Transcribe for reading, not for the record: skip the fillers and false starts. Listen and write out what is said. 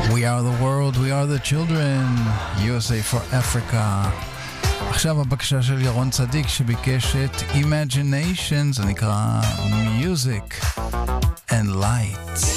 We are the world, we are the children, USA for Africa. עכשיו הבקשה של ירון צדיק שביקש את Imagination, זה נקרא Music and Light.